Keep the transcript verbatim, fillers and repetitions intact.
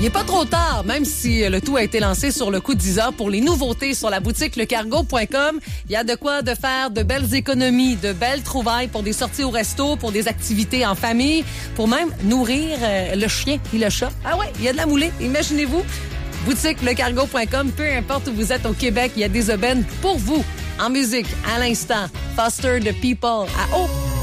Il n'est pas trop tard, même si le tout a été lancé sur le coup de dix heures pour les nouveautés sur la boutique le cargo point com. Il y a de quoi de faire de belles économies, de belles trouvailles pour des sorties au resto, pour des activités en famille, pour même nourrir euh, le chien et le chat. Ah ouais, il y a de la moulée, imaginez-vous. Boutique le cargo point com, peu importe où vous êtes au Québec, il y a des aubaines pour vous. En musique, à l'instant, Foster the People à haut.